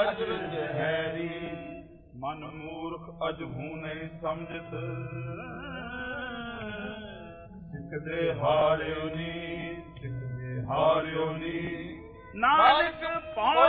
ਅਜ ਵਿਚ ਹੈਰੀ। ਮਨ ਮੂਰਖ ਅਜਹੂ ਨਹੀਂ ਸਮਝਤ, ਸਿੱਖਦੇ ਹਾਰਿਓ ਨੀ, ਸਿੱਖਦੇ ਹਾਰਿਓ ਨੀ। ਨਾਨਕ